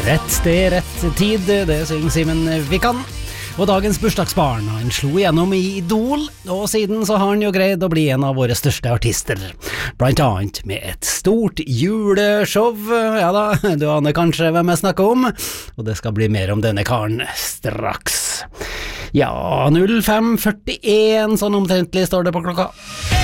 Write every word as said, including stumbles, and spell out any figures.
Rett sted, rett tid, det synger Simen Vikan. Og dagens bursdagsbarn, han slo igjennom i Idol, og siden så har han jo greid å bli en av våre største artister. Blant annet med et stort juleshow. Ja da, du aner kanskje hvem jeg snakker om, og det skal bli mer om denne karen straks. Ja, null fem førtien, sånn omtrentlig står det på klokka.